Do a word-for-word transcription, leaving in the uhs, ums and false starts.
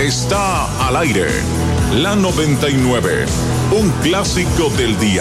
está al aire. La noventa y nueve, un clásico del día.